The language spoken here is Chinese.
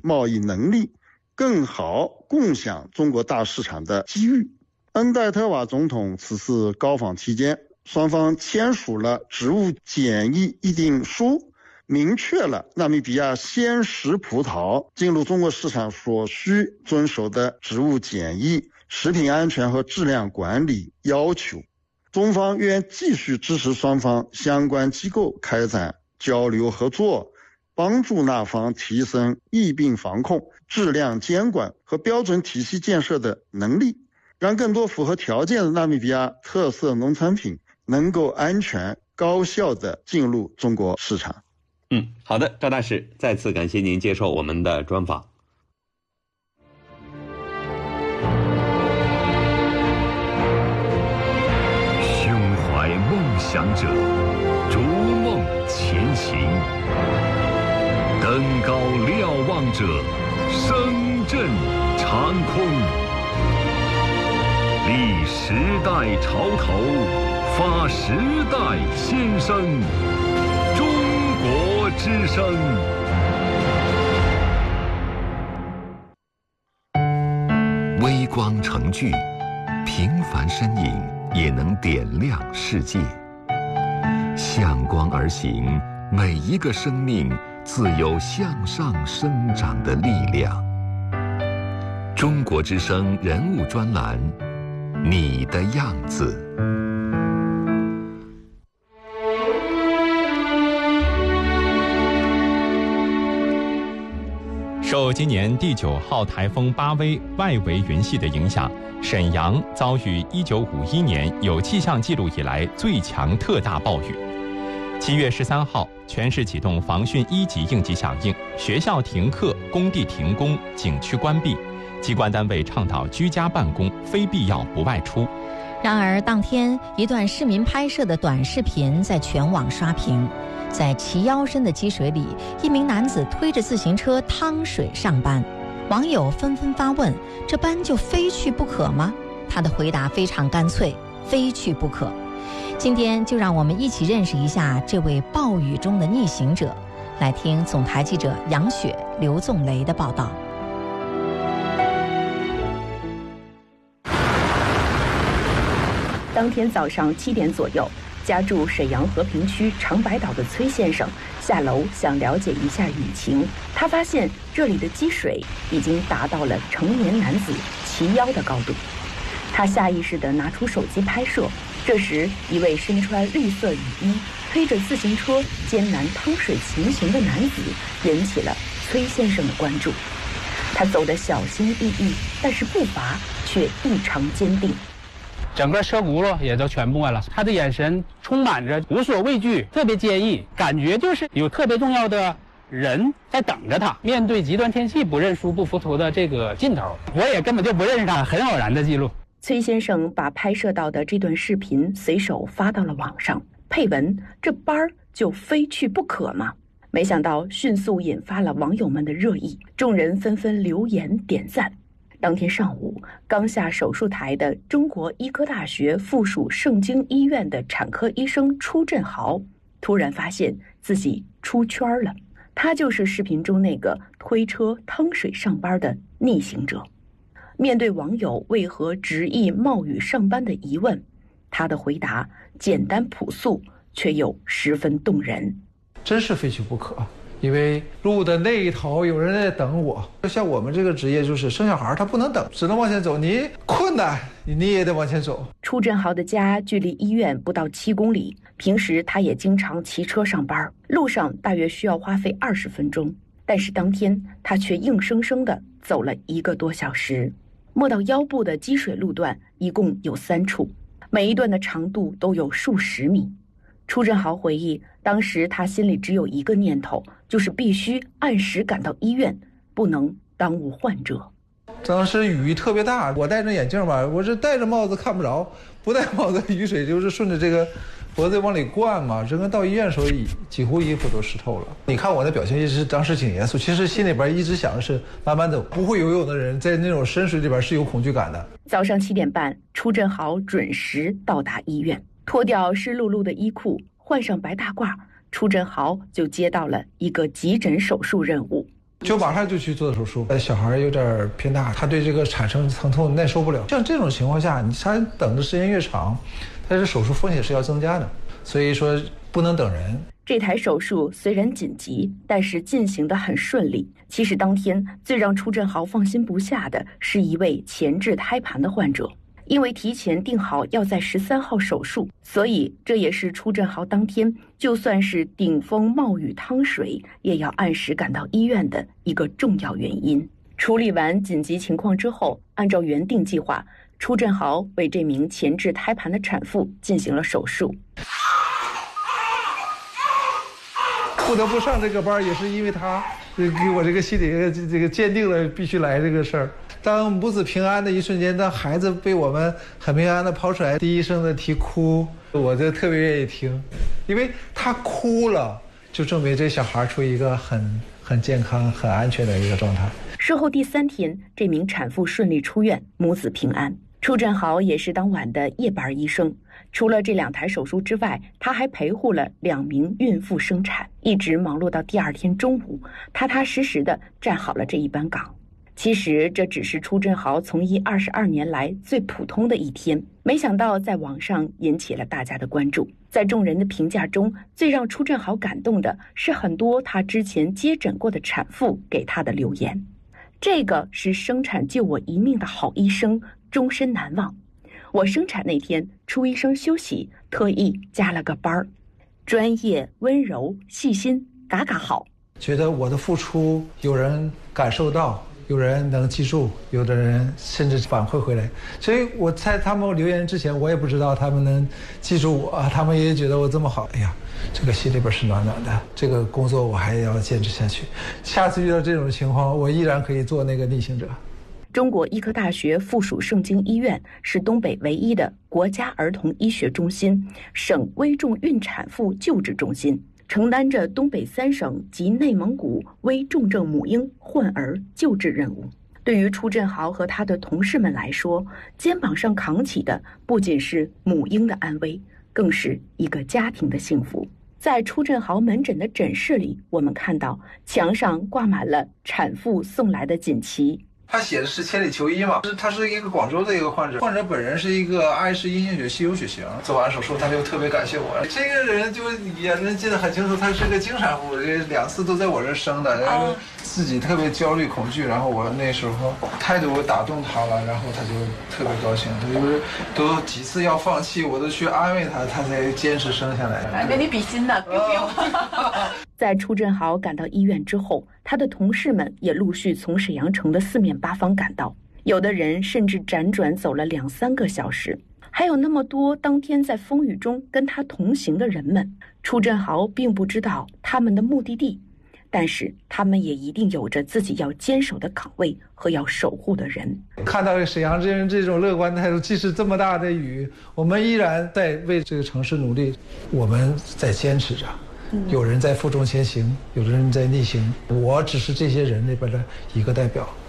贸易能力，更好共享中国大市场的机遇。恩戴特瓦总统此次高访期间，双方签署了植物检疫议定书，明确了纳米比亚鲜食葡萄进入中国市场所需遵守的植物检疫、食品安全和质量管理要求。中方愿继续支持双方相关机构开展交流合作，帮助那方提升疫病防控、质量监管和标准体系建设的能力，让更多符合条件的纳米比亚特色农产品能够安全高效地进入中国市场。 好的，赵大使，再次感谢您接受我们的专访。 胸怀梦想者，逐梦前行；登高瞭望者，声震长空。立时代潮头，发时代先声。中国之声。微光成炬，平凡身影也能点亮世界。向光而行，每一个生命自有向上生长的力量。中国之声人物专栏，你的样子。 受今年第9号台风巴威外围云系的影响，沈阳遭遇1951年有气象记录以来最强特大暴雨。7月13号，全市启动防汛1级应急响应，学校停课，工地停工，景区关闭，机关单位倡导居家办公，非必要不外出。 然而，当天一段市民拍摄的短视频在全网刷屏。在齐腰深的积水里，一名男子推着自行车趟水上班，网友纷纷发问：这班就非去不可吗？他的回答非常干脆：非去不可。今天就让我们一起认识一下这位暴雨中的逆行者。来听总台记者杨雪、刘纵雷的报道。 当天早上7点左右，家住沈阳和平区长白岛的崔先生下楼想了解一下雨情，他发现这里的积水已经达到了成年男子齐腰的高度。他下意识地拿出手机拍摄，这时一位身穿绿色雨衣、推着自行车艰难趟水前行的男子引起了崔先生的关注。他走得小心翼翼，但是步伐却异常坚定。 整个车轱辘也都全没了，他的眼神充满着无所畏惧，特别坚毅，感觉就是有特别重要的人在等着他。面对极端天气不认输不服输的这个劲头，我也根本就不认识他，很偶然的记录。 崔先生把拍摄到的这段视频随手发到了网上，配文：这班儿就非去不可吗？没想到迅速引发了网友们的热议，众人纷纷留言点赞。当天上午，刚下手术台的中国医科大学附属盛京医院的产科医生初振豪突然发现自己出圈了。他就是视频中那个推车趟水上班的逆行者。面对网友为何执意冒雨上班的疑问，他的回答简单朴素，却又十分动人。 真是非去不可，因为路的那一头有人在等我。像我们这个职业，就是生小孩他不能等，只能往前走，你困难你也得往前走。 初振豪的家距离医院不到7公里，平时他也经常骑车上班，路上大约需要花费20分钟，但是当天他却硬生生地走了1个多小时。没到腰部的积水路段一共有3处，每一段的长度都有数十米。初振豪回忆，当时他心里只有一个念头，就是必须按时赶到医院，不能耽误患者。 当时雨特别大，我戴着眼镜吧，我这戴着帽子看不着，不戴帽子雨水就是顺着这个脖子往里灌嘛，整个到医院的时候几乎衣服都湿透了。你看我的表情一直当时挺严肃，其实心里边一直想的是慢慢走。不会游泳的人在那种深水里边是有恐惧感的。 早上7点半，初振豪准时到达医院，脱掉湿漉漉的衣裤，换上白大褂，初振豪就接到了一个急诊手术任务。 就马上就去做手术。小孩有点偏大，他对这个产生疼痛耐受不了。像这种情况下，他等的时间越长，他这手术风险是要增加的，所以说不能等人。 这台手术虽然紧急，但是进行得很顺利。其实当天最让初振豪放心不下的是一位前置胎盘的患者，因为提前定好要在13号手术，所以这也是初振豪当天就算是顶风冒雨趟水，也要按时赶到医院的一个重要原因。处理完紧急情况之后，按照原定计划，初振豪为这名前置胎盘的产妇进行了手术。 不得不上这个班，也是因为他给我这个心里这个坚定了必须来这个事儿。当母子平安的一瞬间，当孩子被我们很平安的抛出来，第一声的啼哭，我就特别愿意听，因为他哭了，就证明这小孩处于一个很健康、很安全的一个状态。 事后第3天，这名产妇顺利出院，母子平安。初振豪也是当晚的夜班医生，除了这2台手术之外，他还陪护了2名孕妇生产，一直忙碌到第2天中午，踏踏实实地站好了这一班岗。其实这只是初振豪从医22年来最普通的一天，没想到在网上引起了大家的关注。在众人的评价中，最让初振豪感动的是很多他之前接诊过的产妇给他的留言。这个是生产救我一命的好医生，终身难忘。我生产那天，初医生休息，特意加了个班儿，专业、温柔、细心，嘎嘎好。 觉得我的付出有人感受到，有人能记住，有的人甚至反馈回来。所以我在他们留言之前，我也不知道他们能记住我，他们也觉得我这么好。哎呀，这个心里边是暖暖的。这个工作我还要坚持下去。下次遇到这种情况，我依然可以做那个逆行者。 中国医科大学附属盛京医院是东北唯一的国家儿童医学中心、省危重孕产妇救治中心，承担着东北3省及内蒙古危重症母婴患儿救治任务。对于初振豪和他的同事们来说，肩膀上扛起的不仅是母婴的安危，更是一个家庭的幸福。在初振豪门诊的诊室里，我们看到墙上挂满了产妇送来的锦旗。 他写的是千里求医嘛，他是一个广州的一个患者，患者本人是一个爱氏阴性血稀有血型，做完手术他就特别感谢我。这个人就也能记得很清楚，他是个经产妇，这2次都在我这生的，然后自己特别焦虑恐惧，然后我那时候态度打动他了，然后他就特别高兴，他就是都几次要放弃，我都去安慰他，他才坚持生下来。 跟你比心呢， 在初振豪赶到医院之后，他的同事们也陆续从沈阳城的4面8方赶到，有的人甚至辗转走了2-3个小时，还有那么多当天在风雨中跟他同行的人们。初振豪并不知道他们的目的地，但是他们也一定有着自己要坚守的岗位和要守护的人。 看到沈阳人这种乐观态度，即使这么大的雨，我们依然在为这个城市努力，我们在坚持着。有人在负重前行，有的人在逆行，我只是这些人里边的一个代表。